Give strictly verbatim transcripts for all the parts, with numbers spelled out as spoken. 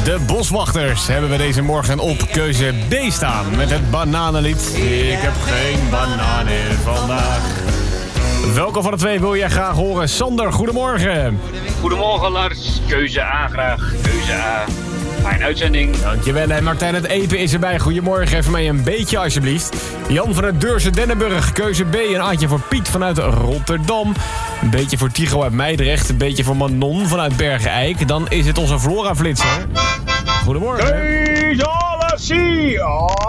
De Boswachters hebben we deze morgen op keuze B staan met het bananenlied. Ik heb geen bananen vandaag. Welke van de twee wil jij graag horen? Sander, goedemorgen. Goedemorgen Lars, keuze A graag, keuze A. Fijne uitzending. Dankjewel. En Martijn het Epe is erbij. Goedemorgen, even mij een beetje alsjeblieft. Jan van het Deurse Dennenburg, keuze B. Een aatje voor Piet vanuit Rotterdam. Een beetje voor Tigo uit Meidrecht. Een beetje voor Manon vanuit Bergen-Eik. Dan is het onze Flora-flitser. Goedemorgen. Keuze C.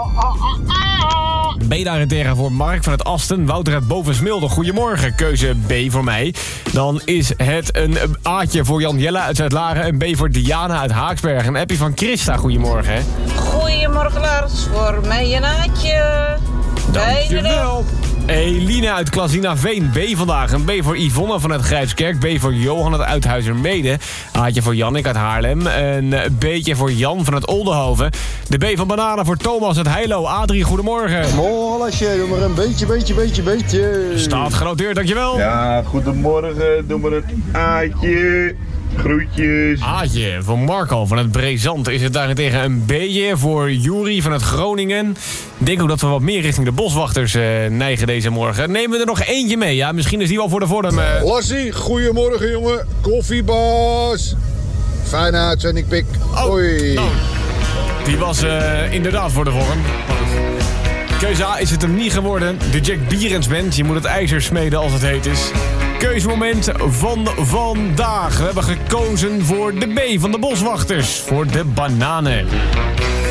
B daarentegen voor Mark van het Asten. Wouter uit Bovensmilde. Goedemorgen, keuze B voor mij. Dan is het een A'tje voor Jan Jelle uit Zuid-Laren. Een B voor Diana uit Haaksberg. Een appie van Christa. Goedemorgen. Goedemorgen Lars, voor mij een Aatje. Dankjewel. Eline uit Klasina Veen, B vandaag. Een B voor Yvonne vanuit Grijpskerk. B voor Johan uit Uithuizermede. Aatje voor Jannik uit Haarlem. Een B'tje voor Jan vanuit Oldenhoven. De B van Bananen voor Thomas uit Heilo. Adrie, goedemorgen. Morgen, Lasje. Doe maar een beetje, beetje, beetje, beetje. Staat genoteerd, dankjewel. Ja, goedemorgen. Doe maar het Aatje. Groetjes. Aatje voor Marco van het Brezant. Is het daarentegen een B'tje voor Juri van het Groningen. Ik denk ook dat we wat meer richting de Boswachters uh, neigen deze morgen. Nemen we er nog eentje mee, ja? Misschien is die wel voor de vorm. Uh... Lassie, goedemorgen jongen. Koffiebaas. Fijne uitzending, pik. Oh, Hoi. nou, die was uh, inderdaad voor de vorm. Keuze A is het hem niet geworden. De Jack Bierens Band. Je moet het ijzer smeden als het heet is. Keuzemoment van vandaag. We hebben gekozen voor de B van de Boswachters. Voor de bananen.